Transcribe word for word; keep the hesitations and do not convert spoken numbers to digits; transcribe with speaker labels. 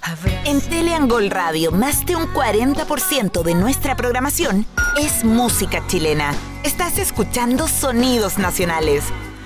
Speaker 1: En Teleangol Radio, más de un cuarenta por ciento de nuestra programación es música chilena. Estás escuchando Sonidos Nacionales,